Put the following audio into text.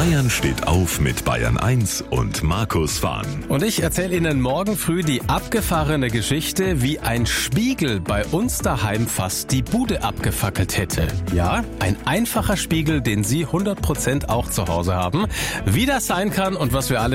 Bayern steht auf mit Bayern 1 und Markus Fahn. Und ich erzähle Ihnen morgen früh die abgefahrene Geschichte, wie ein Spiegel bei uns daheim fast die Bude abgefackelt hätte. Ja, ein einfacher Spiegel, den Sie 100% auch zu Hause haben. Wie das sein kann und was wir alle